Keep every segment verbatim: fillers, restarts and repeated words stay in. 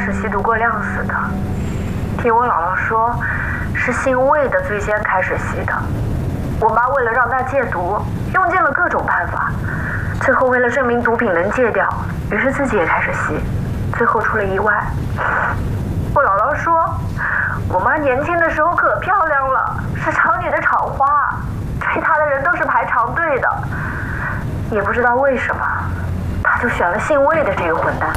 是吸毒过量死的。听我姥姥说，是姓魏的最先开始吸的。我妈为了让他戒毒，用尽了各种办法，最后为了证明毒品能戒掉，于是自己也开始吸，最后出了意外。我姥姥说，我妈年轻的时候可漂亮了，是厂里的厂花，追她的人都是排长队的。也不知道为什么，她就选了姓魏的这个混蛋。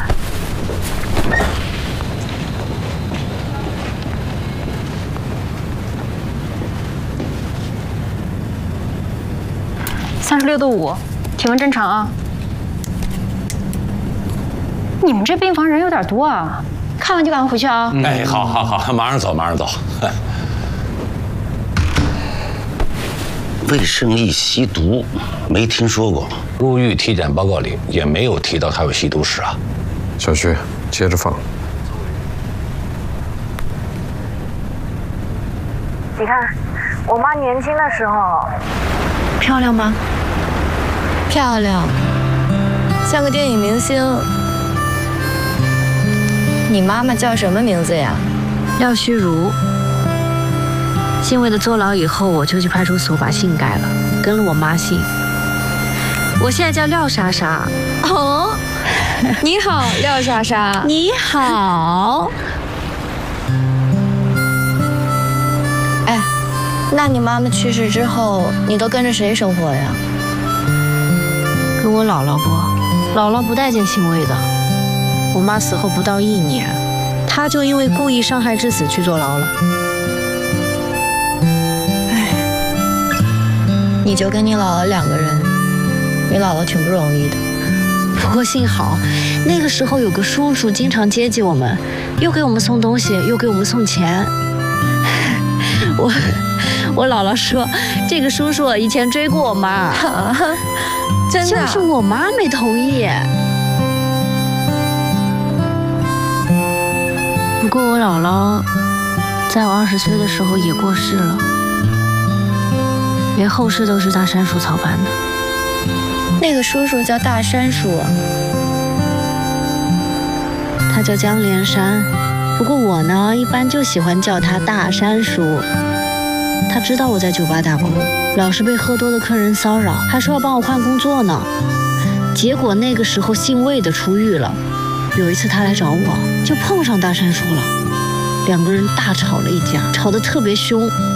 三十六度五，体温正常啊。你们这病房人有点多啊，看完就赶快回去啊。 哎，好，好，好，马上走，马上走。 魏胜利吸毒，没听说过。 入狱体检报告里也没有提到他有吸毒史啊。 小徐，接着放。 你看，我妈年轻的时候漂亮吗？ 漂亮，像个电影明星。你妈妈叫什么名字呀？ 廖虚如。姓魏的坐牢以后，我就去派出所把姓改了，跟了我妈姓。我现在叫廖莎莎。 哦，你好，廖莎莎。 你好。 哎，那你妈妈去世之后，你都跟着谁生活呀？ 跟我姥姥过，姥姥不待见姓魏的。我妈死后不到一年，她就因为故意伤害致死去坐牢了。 你就跟你姥姥两个人，你姥姥挺不容易的。 不过幸好，那个时候有个叔叔经常接济我们，又给我们送东西，又给我们送钱。我我姥姥说，这个叔叔以前追过我妈， 啊、真的？ 就是我妈没同意。不过我姥姥在我二十岁的时候也过世了。连后事都是大山叔操办的。 那个叔叔叫大山叔， 他叫江连山。不过我呢，一般就喜欢叫他大山叔。他知道我在酒吧打工，老是被喝多的客人骚扰，还说要帮我换工作呢。结果那个时候姓魏的出狱了，有一次他来找我，就碰上大山叔了，两个人大吵了一架，吵得特别凶。